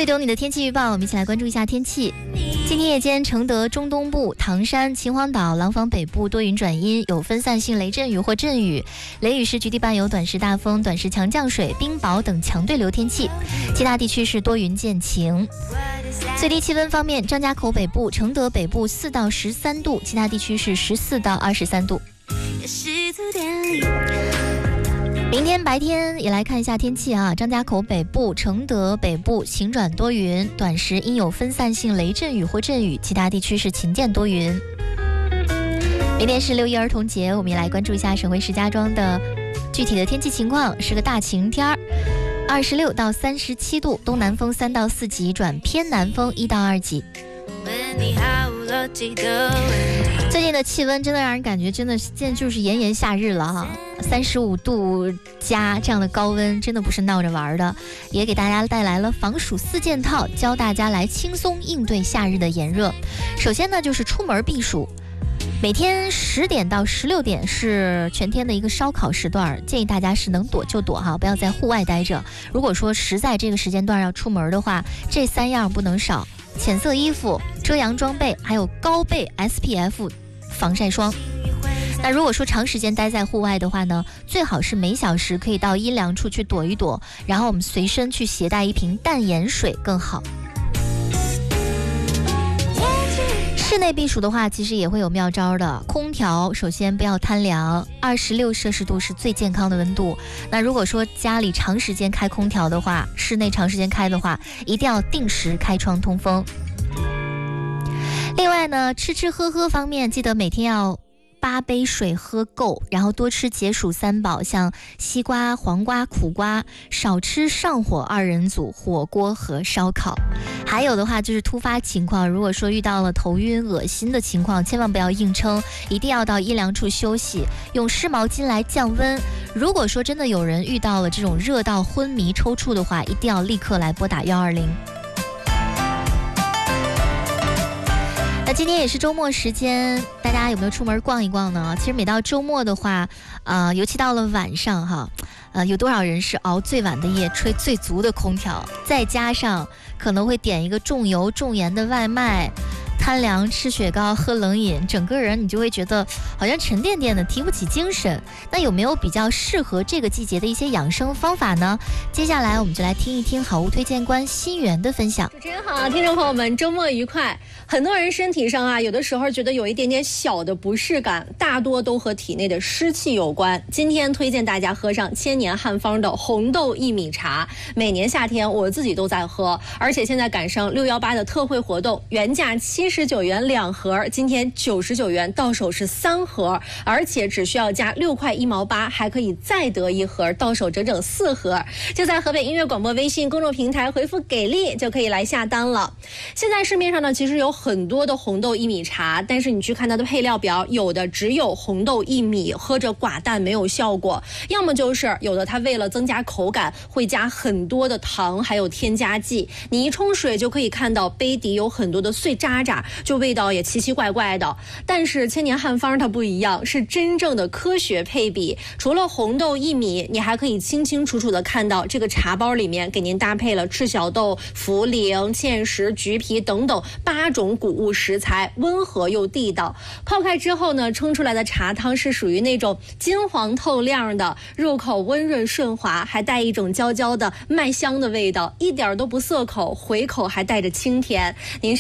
最懂你的天气预报，我们一起来关注一下天气。今天夜间，承德中东部、唐山、秦皇岛、廊坊北部多云转阴，有分散性雷阵雨或阵雨，雷雨时局地伴有短时大风、短时强降水、冰雹等强对流天气。其他地区是多云见晴。最低气温方面，张家口北部、承德北部4到13度，其他地区是14到23度。明天白天也来看一下天气啊，张家口北部、承德北部晴转多云，短时应有分散性雷阵雨或阵雨，其他地区是晴间多云。明天是6一儿童节，我们也来关注一下省会石家庄的具体的天气情况，是个大晴天，26到37度，东南风3到4级转偏南风1到2级。最近的气温真的让人感觉真的现在就是炎炎夏日了哈，35度加这样的高温真的不是闹着玩的，也给大家带来了防暑4件套，教大家来轻松应对夏日的炎热。首先呢就是出门避暑，每天10点到16点是全天的一个烧烤时段，建议大家是能躲就躲哈，不要在户外待着。如果说实在这个时间段要出门的话，这3样不能少：浅色衣服、遮阳装备，还有高倍 SPF 防晒霜。那如果说长时间待在户外的话呢，最好是每小时可以到阴凉处去躲一躲，然后我们随身去携带一瓶淡盐水更好。室内避暑的话其实也会有妙招的，空调首先不要贪凉，26摄氏度是最健康的温度。那如果说家里长时间开空调的话，室内长时间开的话，一定要定时开窗通风。另外呢，吃喝方面记得每天要8杯水喝够，然后多吃解暑3宝，像西瓜、黄瓜、苦瓜，少吃上火2人组、火锅和烧烤。还有的话就是突发情况，如果说遇到了头晕恶心的情况，千万不要硬撑，一定要到阴凉处休息，用湿毛巾来降温。如果说真的有人遇到了这种热到昏迷抽搐的话，一定要立刻来拨打120。那今天也是周末时间，大家有没有出门逛一逛呢？其实每到周末的话，尤其到了晚上哈，有多少人是熬最晚的夜，吹最足的空调，再加上可能会点一个重油重盐的外卖，贪凉吃雪糕喝冷饮，整个人你就会觉得好像沉甸甸的，提不起精神。那有没有比较适合这个季节的一些养生方法呢？接下来我们就来听一听好物推荐官心源的分享。 主持人好，听众朋友们，周末愉快。很多人身体上有的时候觉得有一点点小的不适感，大多都和体内的湿气有关。今天推荐大家喝上千年汉方的红豆薏米茶，每年夏天我自己都在喝，而且现在赶上618的特惠活动，原价79元2盒，今天99元到手是3盒，而且只需要加6块1毛8，还可以再得1盒，到手整整4盒。就在河北音乐广播微信公众平台回复给力就可以来下单了。现在市面上呢其实有很多的红豆薏米茶，但是你去看它的配料表，有的只有红豆薏米，喝着寡淡没有效果，要么就是有的它为了增加口感会加很多的糖还有添加剂，你一冲水就可以看到杯底有很多的碎渣渣，就味道也奇奇怪怪的。但是千年汉方它不一样，是真正的科学配比，除了红豆薏米，你还可以清清楚楚的看到这个茶包里面给您搭配了赤小豆、茯苓、芡实、橘皮等等8种谷物食材，温和又地道。泡开之后呢，冲出来的茶汤是属于那种金黄透亮的，入口温润顺滑，还带一种焦焦的麦香的味道，一点都不涩口，回口还带着清甜。您